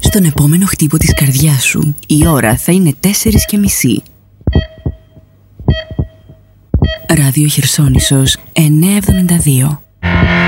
στον επόμενο χτύπο της καρδιάς σου. Η ώρα θα είναι 4:30. Ράδιο Χερσόνησος 972.